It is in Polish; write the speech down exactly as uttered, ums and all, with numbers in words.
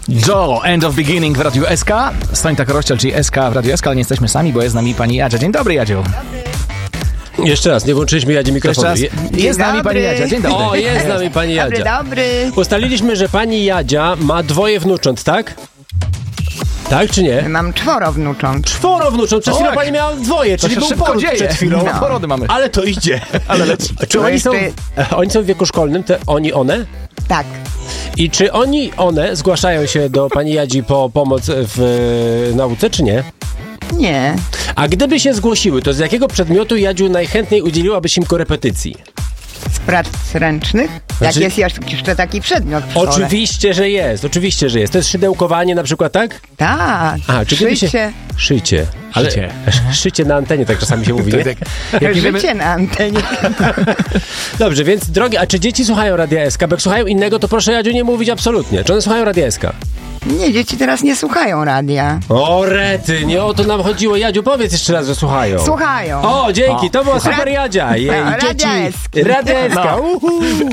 Joe, End of Beginning w Radiu S K. Stańta Korościel, czyli S K w Radiu S K, ale nie jesteśmy sami, bo jest z nami pani Jadzia. Dzień dobry, Jadziu. Jeszcze raz, nie włączyliśmy Jadzi mikrofonu. Jeszcze raz. Jest z nami pani Jadzia. Dzień dobry. O, jest z nami pani Jadzia. Dobry, dobry. Ustaliliśmy, że pani Jadzia ma dwoje wnucząt, tak? Tak czy nie? Mam czworo wnucząt. Czworo wnucząt. Przed chwilą Tak. pani miała dwoje, To czyli się był szybko poród dzieje. przed chwilą. No. Porody mamy. Ale to idzie. Ale leci. Czy No oni są, jeszcze- oni są w wieku szkolnym, te oni, one? Tak. I czy oni, one zgłaszają się do pani Jadzi po pomoc w e, nauce, czy nie? Nie. A gdyby się zgłosiły, to z jakiego przedmiotu, Jadziu, najchętniej udzieliłabyś im korepetycji? Z prac ręcznych? Znaczy- Jak jest jeszcze taki przedmiot w szkole. Oczywiście, że jest, oczywiście, że jest. To jest szydełkowanie na przykład, tak? Tak. A, czy kiedy się... Szycie. Szycie. Ale... Szycie. Szycie na antenie, tak czasami się mówi, nie? Jak nie wiemy, Życie na antenie. Dobrze, więc drogie, a czy dzieci słuchają Radia S K? Bo jak słuchają innego, to proszę, Jadziu, nie mówić absolutnie. Czy one słuchają Radia S K? Nie, dzieci teraz nie słuchają radia. O rety, nie o to nam chodziło. Jadziu, powiedz jeszcze raz, że słuchają. Słuchają. O, dzięki, to była super Jadzia. Jej, Radia dzieci. S K. Radia S K. Uhu.